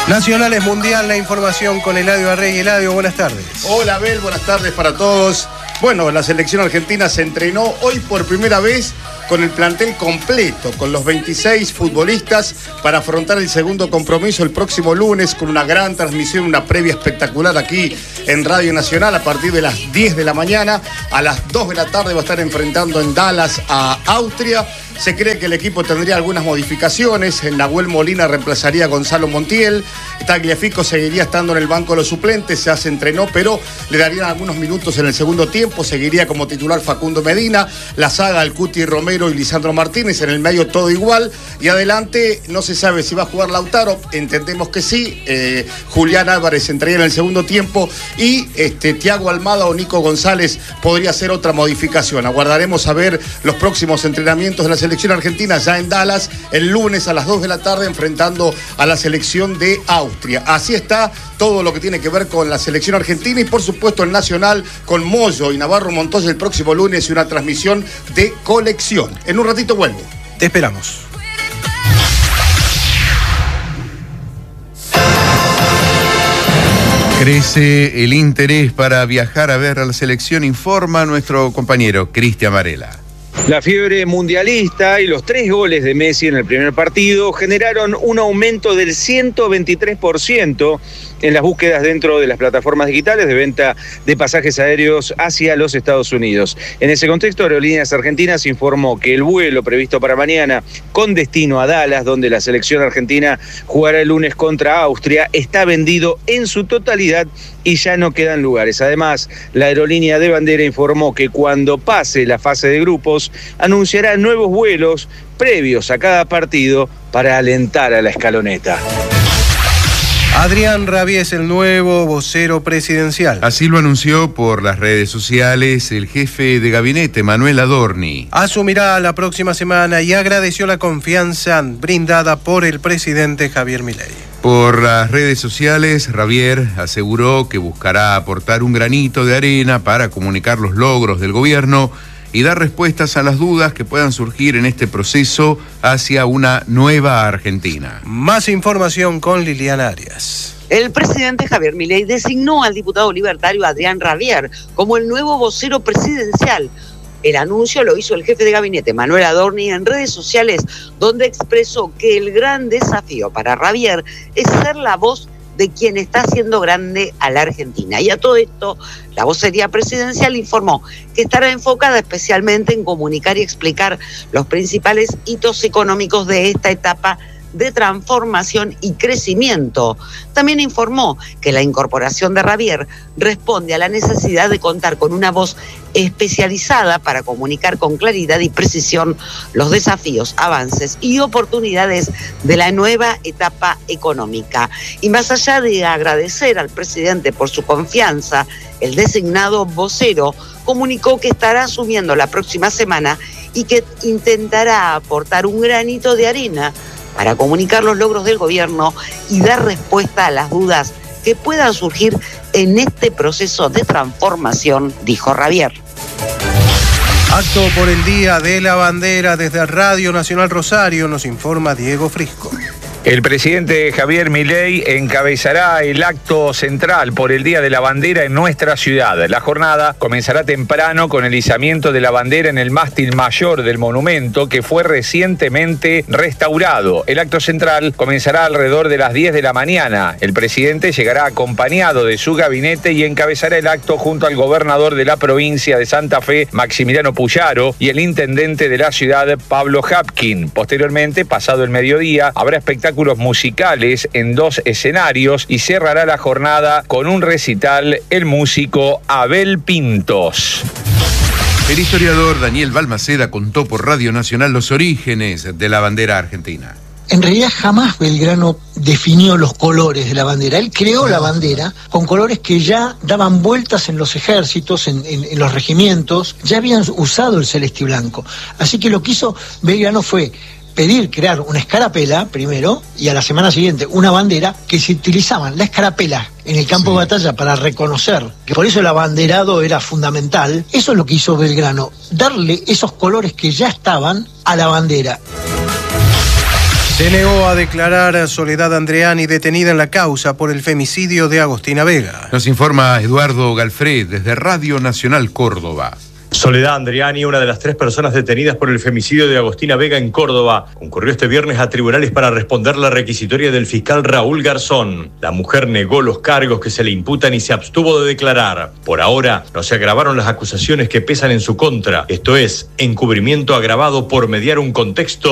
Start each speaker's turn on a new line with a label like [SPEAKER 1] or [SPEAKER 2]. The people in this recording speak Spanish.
[SPEAKER 1] Nacionales Mundial, la información con Eladio Arregui. Eladio, buenas tardes.
[SPEAKER 2] Hola, Abel, buenas tardes para todos. Bueno, la selección argentina se entrenó hoy por primera vez con el plantel completo, con los 26 futbolistas para afrontar el segundo compromiso el próximo lunes con una gran transmisión, una previa espectacular aquí en Radio Nacional a partir de las 10 de la mañana. A las 2 de la tarde va a estar enfrentando en Dallas a Austria. Se cree que el equipo tendría algunas modificaciones. Nahuel Molina reemplazaría a Gonzalo Montiel. Tagliafico seguiría estando en el banco de los suplentes. Ya se entrenó, pero le darían algunos minutos en el segundo tiempo. Seguiría como titular Facundo Medina. La saga El Cuti Romero y Lisandro Martínez. En el medio todo igual. Y adelante no se sabe si va a jugar Lautaro. Entendemos que sí. Julián Álvarez entraría en el segundo tiempo. Y Thiago Almada o Nico González podría ser otra modificación. Aguardaremos a ver los próximos entrenamientos de la selección argentina ya en Dallas el lunes a las 2 de la tarde enfrentando a la selección de Austria. Así está todo lo que tiene que ver con la selección argentina y por supuesto el Nacional con Moyo y Navarro Montoya el próximo lunes y una transmisión de colección. En un ratito vuelvo.
[SPEAKER 1] Te esperamos.
[SPEAKER 3] Crece el interés para viajar a ver a la selección, informa nuestro compañero Cristian Varela.
[SPEAKER 4] La fiebre mundialista y los 3 goles de Messi en el primer partido generaron un aumento del 123% en las búsquedas dentro de las plataformas digitales de venta de pasajes aéreos hacia los Estados Unidos. En ese contexto, Aerolíneas Argentinas informó que el vuelo previsto para mañana con destino a Dallas, donde la selección argentina jugará el lunes contra Austria, está vendido en su totalidad y ya no quedan lugares. Además, la aerolínea de bandera informó que cuando pase la fase de grupos, anunciará nuevos vuelos previos a cada partido para alentar a la escaloneta.
[SPEAKER 1] Adrián Rabier es el nuevo vocero presidencial.
[SPEAKER 3] Así lo anunció por las redes sociales el jefe de gabinete, Manuel Adorni.
[SPEAKER 1] Asumirá la próxima semana y agradeció la confianza brindada por el presidente Javier Milei.
[SPEAKER 3] Por las redes sociales, Rabier aseguró que buscará aportar un granito de arena para comunicar los logros del gobierno y dar respuestas a las dudas que puedan surgir en este proceso hacia una nueva Argentina.
[SPEAKER 1] Más información con Liliana Arias.
[SPEAKER 5] El presidente Javier Milei designó al diputado libertario Adrián Rabier como el nuevo vocero presidencial. El anuncio lo hizo el jefe de gabinete, Manuel Adorni, en redes sociales, donde expresó que el gran desafío para Rabier es ser la voz de quien está haciendo grande a la Argentina. Y a todo esto, la vocería presidencial informó que estará enfocada especialmente en comunicar y explicar los principales hitos económicos de esta etapa de transformación y crecimiento. También informó que la incorporación de Rabier responde a la necesidad de contar con una voz especializada para comunicar con claridad y precisión los desafíos, avances y oportunidades de la nueva etapa económica. Y más allá de agradecer al presidente por su confianza, el designado vocero comunicó que estará asumiendo la próxima semana y que intentará aportar un granito de arena para comunicar los logros del gobierno y dar respuesta a las dudas que puedan surgir en este proceso de transformación, dijo Rabier.
[SPEAKER 1] Acto por el Día de la Bandera desde Radio Nacional Rosario, nos informa Diego Frisco.
[SPEAKER 6] El presidente Javier Milei encabezará el acto central por el Día de la Bandera en nuestra ciudad. La jornada comenzará temprano con el izamiento de la bandera en el mástil mayor del monumento que fue recientemente restaurado. El acto central comenzará alrededor de las 10 de la mañana. El presidente llegará acompañado de su gabinete y encabezará el acto junto al gobernador de la provincia de Santa Fe, Maximiliano Puyaro, y el intendente de la ciudad, Pablo Hapkin. Posteriormente, pasado el mediodía, habrá espectáculos musicales en 2 escenarios y cerrará la jornada con un recital el músico Abel Pintos.
[SPEAKER 3] El historiador Daniel Balmaceda contó por Radio Nacional los orígenes de la bandera argentina.
[SPEAKER 7] En realidad jamás Belgrano definió los colores de la bandera. Él creó la bandera con colores que ya daban vueltas en los ejércitos, en los regimientos, ya habían usado el celeste y blanco. Así que lo que hizo Belgrano fue crear una escarapela primero y a la semana siguiente una bandera que se utilizaban la escarapela en el campo de batalla para reconocer, que por eso el abanderado era fundamental. Eso es lo que hizo Belgrano, darle esos colores que ya estaban a la bandera.
[SPEAKER 1] Se negó a declarar a Soledad Andreani detenida en la causa por el femicidio de Agostina Vega.
[SPEAKER 3] Nos informa Eduardo Galfred desde Radio Nacional Córdoba.
[SPEAKER 8] Soledad Andreani, una de las 3 personas detenidas por el femicidio de Agostina Vega en Córdoba, concurrió este viernes a tribunales para responder la requisitoria del fiscal Raúl Garzón. La mujer negó los cargos que se le imputan y se abstuvo de declarar. Por ahora, no se agravaron las acusaciones que pesan en su contra, esto es, encubrimiento agravado por mediar un contexto